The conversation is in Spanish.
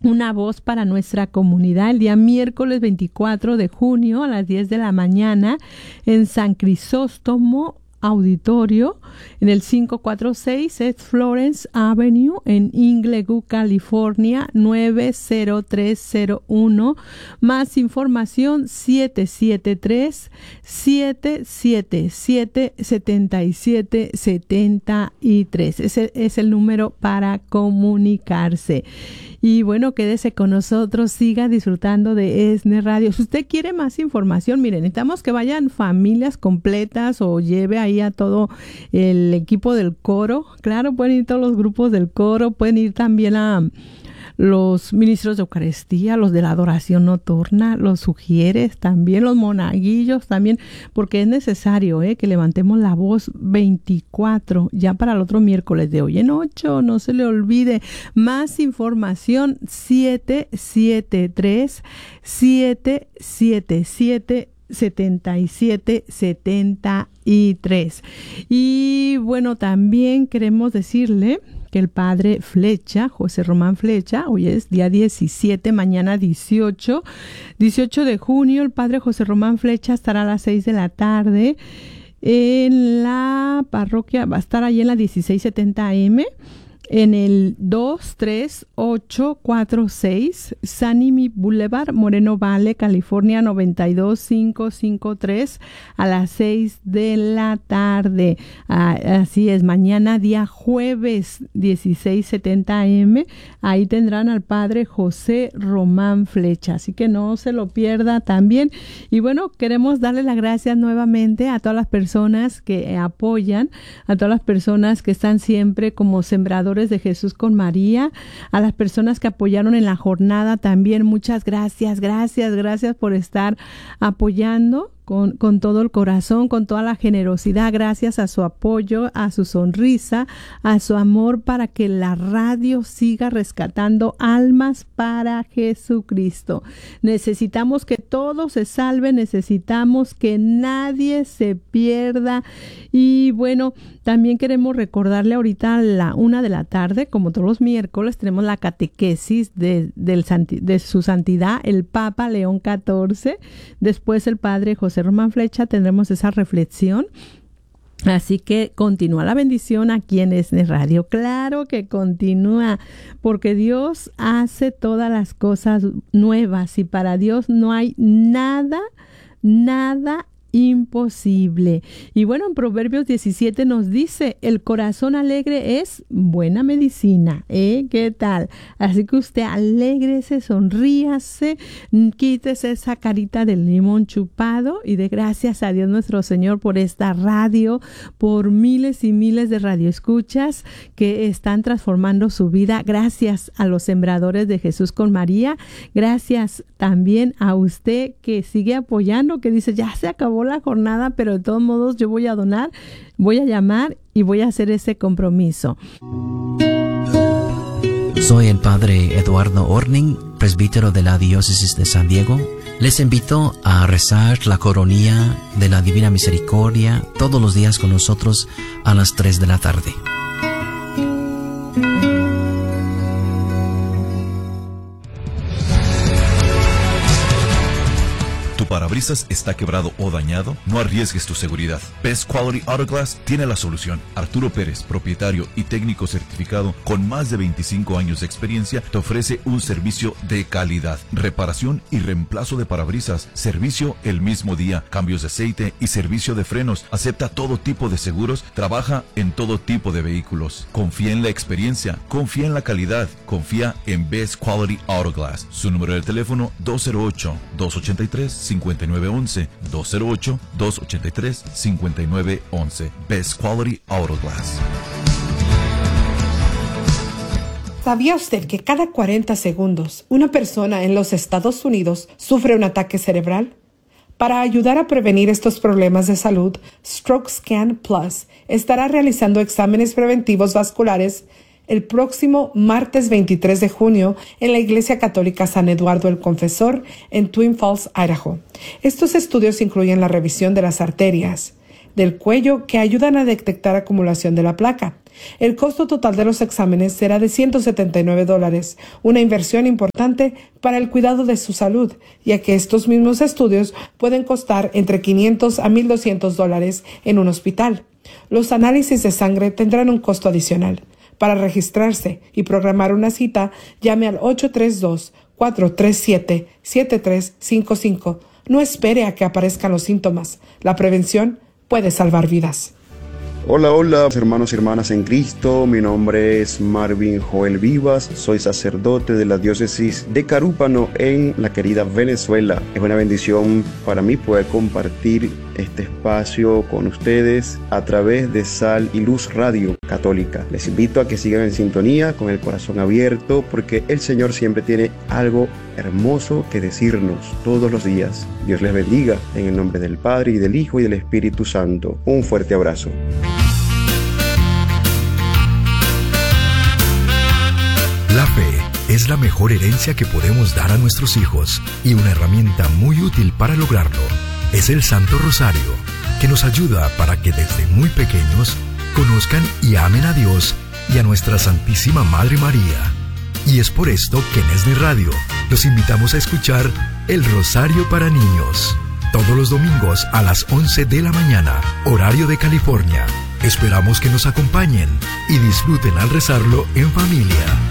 una voz para nuestra comunidad el día miércoles 24 de junio a las 10 de la mañana en San Crisóstomo Auditorio, en el 546 East Florence Avenue en Inglewood, California 90301. Más información 773-777-7773. Ese es el número para comunicarse. Y bueno, quédese con nosotros, siga disfrutando de ESNE Radio. Si usted quiere más información, miren, necesitamos que vayan familias completas o lleve ahí a todo el equipo del coro. Claro, pueden ir todos los grupos del coro, pueden ir también a los ministros de Eucaristía, los de la adoración nocturna, los sugieres también, los monaguillos también, porque es necesario que levantemos la voz 24 ya para el otro miércoles de hoy en 8, no se le olvide. Más información 773-777-7773. Y bueno, también queremos decirle que el padre Flecha, José Román Flecha, hoy es día 17, mañana 18 de junio, el padre José Román Flecha estará a las 6 de la tarde en la parroquia, va a estar ahí en la 1670 AM, en el 23846 Sanimi Boulevard, Moreno Valley, California 92553 a las 6 de la tarde. Así es, mañana día jueves 1670 AM, ahí tendrán al padre José Román Flecha, así que no se lo pierda también. Y bueno, queremos darle las gracias nuevamente a todas las personas que apoyan, a todas las personas que están siempre como sembradores de Jesús con María, a las personas que apoyaron en la jornada también, muchas gracias por estar apoyando con todo el corazón, con toda la generosidad, gracias a su apoyo, a su sonrisa, a su amor para que la radio siga rescatando almas para Jesucristo. Necesitamos que todos se salven, necesitamos que nadie se pierda. Y bueno, también queremos recordarle ahorita a la 1 de la tarde, como todos los miércoles, tenemos la catequesis de su santidad, el Papa León XIV. Después el padre José Román Flecha tendremos esa reflexión. Así que continúa la bendición aquí en ESNE Radio. Claro que continúa, porque Dios hace todas las cosas nuevas y para Dios no hay nada imposible. Y bueno, en Proverbios 17 nos dice, el corazón alegre es buena medicina. ¿Qué tal? Así que usted alégrese, sonríase, quítese esa carita del limón chupado y dé gracias a Dios nuestro Señor por esta radio, por miles y miles de radioescuchas que están transformando su vida. Gracias a los sembradores de Jesús con María. Gracias también a usted que sigue apoyando, que dice, ya se acabó la jornada, pero de todos modos yo voy a donar, voy a llamar y voy a hacer ese compromiso. Soy el padre Eduardo Orning, presbítero de la Diócesis de San Diego. Les invito a rezar la coronilla de la Divina Misericordia todos los días con nosotros a las 3 de la tarde. ¿Tu parabrisas está quebrado o dañado? No arriesgues tu seguridad. Best Quality Auto Glass tiene la solución. Arturo Pérez, propietario y técnico certificado con más de 25 años de experiencia, te ofrece un servicio de calidad. Reparación y reemplazo de parabrisas, servicio el mismo día, cambios de aceite y servicio de frenos. Acepta todo tipo de seguros, trabaja en todo tipo de vehículos. Confía en la experiencia, confía en la calidad, confía en Best Quality Auto Glass. Su número de teléfono 208-283-5911, 208-283-5911. Best Quality Auto Glass. ¿Sabía usted que cada 40 segundos una persona en los Estados Unidos sufre un ataque cerebral? Para ayudar a prevenir estos problemas de salud, Stroke Scan Plus estará realizando exámenes preventivos vasculares el próximo martes 23 de junio en la Iglesia Católica San Eduardo el Confesor en Twin Falls, Idaho. Estos estudios incluyen la revisión de las arterias, del cuello que ayudan a detectar acumulación de la placa. El costo total de los exámenes será de $179, una inversión importante para el cuidado de su salud, ya que estos mismos estudios pueden costar entre $500 a $1,200 en un hospital. Los análisis de sangre tendrán un costo adicional. Para registrarse y programar una cita, llame al 832-437-7355. No espere a que aparezcan los síntomas. La prevención puede salvar vidas. Hola, hermanos y hermanas en Cristo. Mi nombre es Marvin Joel Vivas. Soy sacerdote de la diócesis de Carúpano en la querida Venezuela. Es una bendición para mí poder compartir este espacio con ustedes a través de Sal y Luz Radio Católica. Les invito a que sigan en sintonía con el corazón abierto, porque el Señor siempre tiene algo hermoso que decirnos todos los días. Dios les bendiga en el nombre del Padre y del Hijo y del Espíritu Santo. Un fuerte abrazo. La fe es la mejor herencia que podemos dar a nuestros hijos, y una herramienta muy útil para lograrlo es el Santo Rosario, que nos ayuda para que desde muy pequeños conozcan y amen a Dios y a nuestra Santísima Madre María. Y es por esto que en ESNE Radio los invitamos a escuchar el Rosario para Niños, todos los domingos a las 11 de la mañana, horario de California. Esperamos que nos acompañen y disfruten al rezarlo en familia.